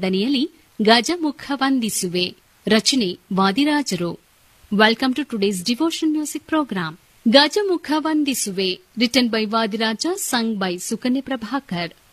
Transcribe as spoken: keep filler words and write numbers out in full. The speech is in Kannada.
ದನಿಯಲ್ಲಿ ಗಜಮುಖ ವಂದಿಸುವೆ. ರಚನೆ ವಾದಿರಾಜರು. Welcome to today's devotion music program. ಗಜಮುಖ ವಂದಿಸುವೆ written by Vadiraja, sung by Sukanya Prabhakar.